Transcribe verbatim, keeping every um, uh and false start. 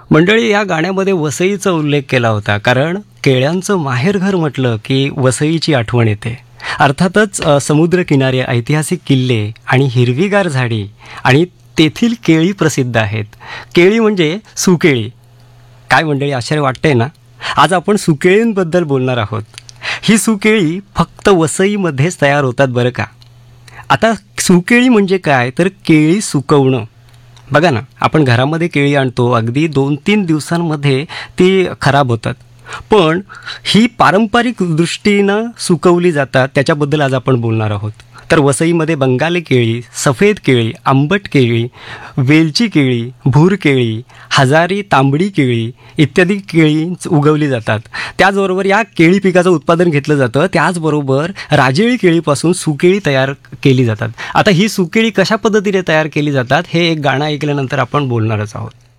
मंडळी, या गाण्यामध्ये वसईचा उल्लेख केला होता, कारण केळ्यांचं माहेरघर म्हटलं की वसईची आठवण येते. अर्थातच अ, समुद्रकिनारे, ऐतिहासिक किल्ले आणि हिरवीगार झाडी आणि तेथील केळी प्रसिद्ध आहेत. केळी म्हणजे सुकेळी. काय मंडळी, आश्चर्य वाटतंय ना? आज आपण सुकेळींबद्दल बोलणार आहोत. ही सुकेळी फक्त वसईमध्येच तयार होतात बरं का. आता सुकेळी म्हणजे काय, तर केळी सुकवणं. बघा ना, आपण घरामध्ये केळी आणतो, अगदी दोन तीन दिवसांमध्ये ती खराब होतात. पण ही पारंपरिक दृष्टीनं सुकवली जातात, त्याच्याबद्दल आज आपण बोलणार आहोत. तर वसईमध्ये बंगाली केळी, सफेद केळी, आंबट केळी, वेलची केळी, भूर केळी, हजारी तांबडी केळी इत्यादी केळी उगवली जातात. त्याचबरोबर या केळी पिकाचं उत्पादन घेतलं जातं. त्याचबरोबर राजेळी केळीपासून सुकेळी तयार केली जातात. आता ही सुकेळी कशा पद्धतीने तयार केली जातात हे एक गाणं ऐकल्यानंतर आपण बोलणारच आहोत.